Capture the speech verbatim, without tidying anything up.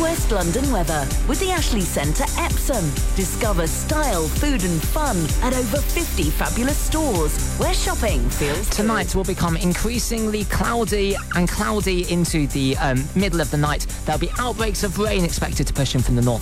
West London weather with the Ashley Centre Epsom. Discover style, food and fun at over fifty fabulous stores where shopping feels Tonight will become increasingly cloudy and cloudy into the um, middle of the night. There'll be outbreaks of rain expected to push in from the north.